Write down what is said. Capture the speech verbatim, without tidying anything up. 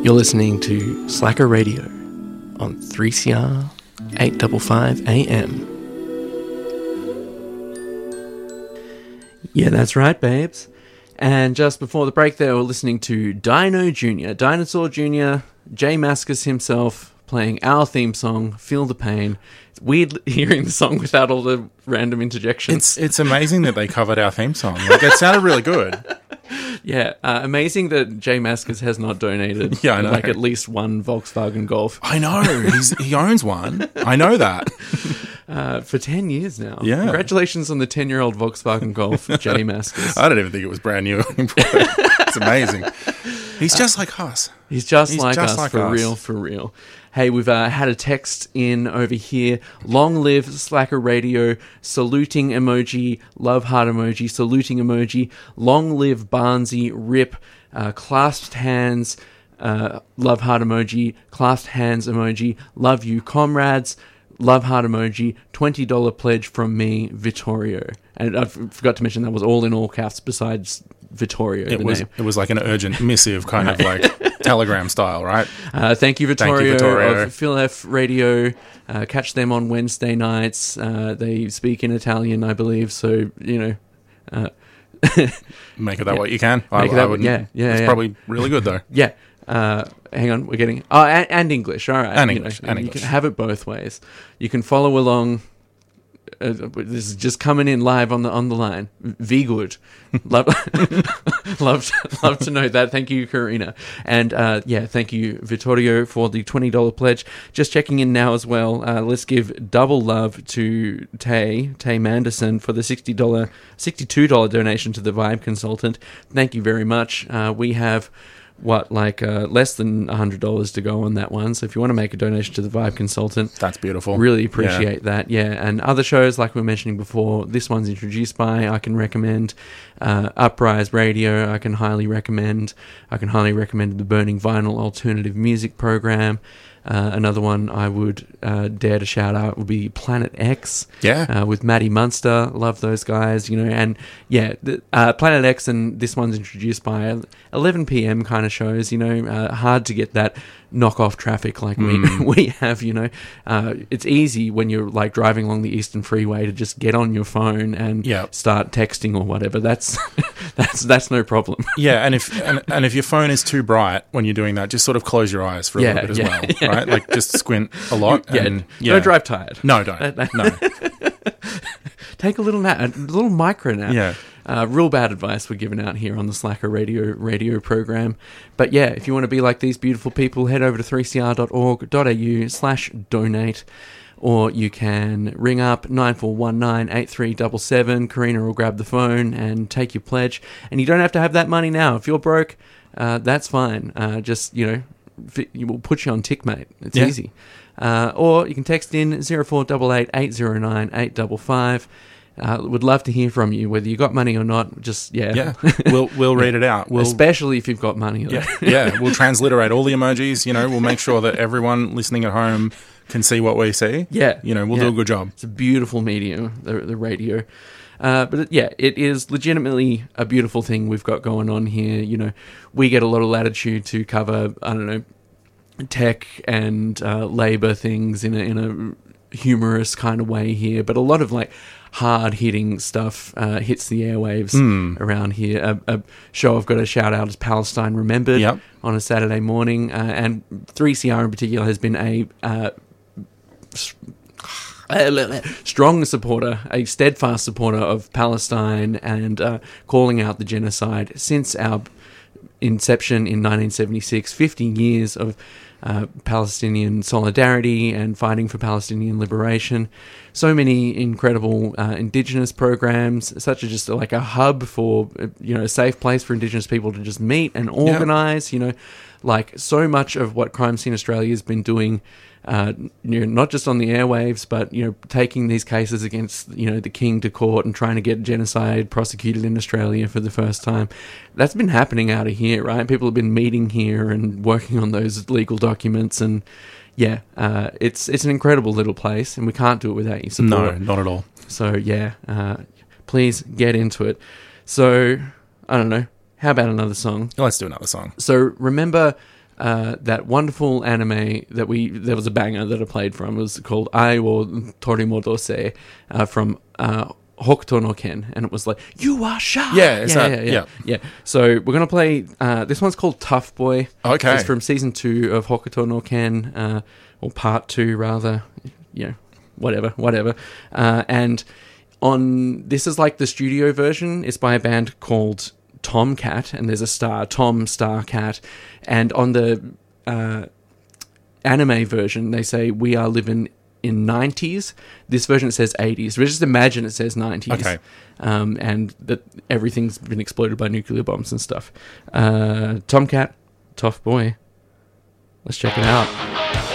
You're listening to Slacker Radio on three C R eight fifty-five A M. Yeah, that's right, babes. And just before the break there, we're listening to Dino Junior Dinosaur Junior, Jay Mascis himself, playing our theme song, Feel the Pain. It's weird hearing the song without all the random interjections. It's it's amazing that they covered our theme song. Like, it sounded really good. Yeah, uh, amazing that Jay Mascis has not donated yeah, I know. like at least one Volkswagen Golf. I know. He's, he owns one. I know that. Uh, for ten years now. Yeah. Congratulations on the ten-year-old Volkswagen Golf, Jay Mascis. I don't even think it was brand new. It's amazing. He's just like us. He's just He's like just us, like for us. real, for real. Hey, we've uh, had a text in over here. Long live Slacker Radio, saluting emoji, love heart emoji, saluting emoji. Long live Barnsey, rip, uh, clasped hands, uh, love heart emoji, clasped hands emoji, love you comrades, love heart emoji, twenty dollars pledge from me, Vittorio. And I f- forgot to mention that was all in all caps besides Vittorio, It the was name. it was like an urgent missive, kind of like telegram style, right? Uh, thank you, Vittorio, Thank you, Vittorio. of Phil F Radio. Uh, catch them on Wednesday nights. Uh, they speak in Italian, I believe. So, you know, uh, Make of that Yeah. what you can. I, Make of I that- wouldn't. yeah, yeah, It's yeah. probably really good though. yeah. Uh, hang on, we're getting... Oh, and, and English, all right. And you English, know, and you English. can have it both ways. You can follow along... Uh, this is just coming in live on the on the line. V good, love, love, to, love to know that. Thank you, Karina, and uh, yeah, thank you, Vittorio, for the twenty dollar pledge. Just checking in now as well. Uh, let's give double love to Tay Tay Manderson for the sixty dollar, sixty two dollar donation to the Vibe Consultant. Thank you very much. Uh, we have. What, like uh, less than one hundred dollars to go on that one. So if you want to make a donation to the Vibe Consultant, That's beautiful. really appreciate that. Yeah, and other shows like we were mentioning before, this one's introduced by, I can recommend uh, Uprise Radio, I can highly recommend. I can highly recommend the Burning Vinyl Alternative Music Program. Uh, another one I would uh, dare to shout out would be Planet X. Yeah. Uh, with Maddie Munster. Love those guys, you know. And yeah, the, uh, Planet X, and this one's introduced by eleven p.m. kind of shows, you know. Uh, hard to get that knock-off traffic like Mm. we we have, you know. Uh, it's easy when you're like driving along the Eastern Freeway to just get on your phone and Yep. start texting or whatever. That's that's that's no problem. Yeah, and if and, and if your phone is too bright when you're doing that, just sort of close your eyes for a Yeah, little bit as yeah, well, yeah. right? Like just squint a lot. Yeah, and, yeah. don't drive tired. No, don't. No. Take a little nap, a little micro nap. Yeah. Uh, real bad advice we're giving out here on the Slacker Radio radio program. But yeah, if you want to be like these beautiful people, head over to three c r dot org dot a u slash donate. Or you can ring up nine four one nine, eight three seven seven. Karina will grab the phone and take your pledge. And you don't have to have that money now. If you're broke, uh, that's fine. Uh, just, you know, fi- you will put you on tick, mate. It's Yeah. easy. Uh, or you can text in zero four eight eight, eight zero nine, eight five five. Uh, would love to hear from you, whether you got money or not. Just, yeah. Yeah. We'll we'll read it out. We'll Especially if you've got money. yeah, yeah, we'll transliterate all the emojis, you know, we'll make sure that everyone listening at home can see what we see. Yeah. You know, we'll Yeah. do a good job. It's a beautiful medium, the, the radio. Uh, but it- yeah, it is legitimately a beautiful thing we've got going on here. You know, we get a lot of latitude to cover, I don't know, tech and uh, labor things in a, in a humorous kind of way here. But a lot of like hard-hitting stuff uh, hits the airwaves Hmm. around here. A, a show I've got to shout out is Palestine Remembered Yep. on a Saturday morning. Uh, and three C R in particular has been a... Uh, strong supporter, a steadfast supporter of Palestine and uh, calling out the genocide since our inception in nineteen seventy-six, fifty years of uh, Palestinian solidarity and fighting for Palestinian liberation. So many incredible uh, Indigenous programs, such as just like a hub for, uh, you know, a safe place for Indigenous people to just meet and organise, you know, like so much of what Crime Scene Australia has been doing, uh, you know, not just on the airwaves, but, you know, taking these cases against, you know, the king to court and trying to get genocide prosecuted in Australia for the first time. That's been happening out of here, right? People have been meeting here and working on those legal documents, and yeah, uh, it's it's an incredible little place, and we can't do it without your support. No, not at all. So yeah, uh, please get into it. So I don't know. How about another song? Let's do another song. So remember uh, that wonderful anime that we there was a banger that I played from. It was called Ai wo Torimodose uh, from uh, Hokuto no Ken, and it was like, you are shy. Yeah, is yeah, that- yeah, yeah, yeah. yeah. So we're gonna play. Uh, this one's called Tough Boy. Okay. It's from season two of Hokuto no Ken, uh, or part two rather. You know, whatever, whatever. Uh, and on this is like the studio version. It's by a band called Tomcat, and there's a star, Tom Star Cat, and on the uh, anime version they say we are living in nineties. This version it says eighties. But just imagine it says nineties. Okay. Um, and that everything's been exploded by nuclear bombs and stuff. Uh, Tomcat, Tough Boy. Let's check it out.